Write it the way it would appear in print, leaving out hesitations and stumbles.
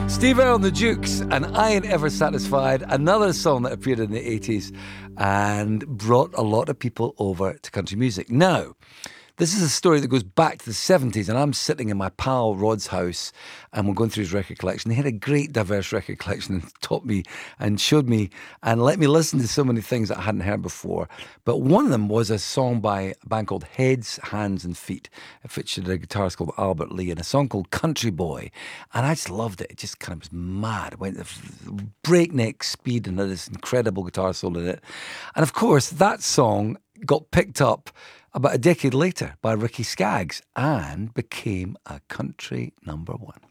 Steve Earle and the Dukes and I Ain't Ever Satisfied, another song that appeared in the 80s and brought a lot of people over to country music. Now, this is a story that goes back to the 70s, and I'm sitting in my pal Rod's house and we're going through his record collection. He had a great diverse record collection and taught me and showed me and let me listen to so many things that I hadn't heard before. But one of them was a song by a band called Heads, Hands and Feet. It featured a guitarist called Albert Lee and a song called Country Boy. And I just loved it. It just kind of was mad. It went at breakneck speed and had this incredible guitar solo in it. And of course, that song got picked up about a decade later by Ricky Skaggs and became a country number one.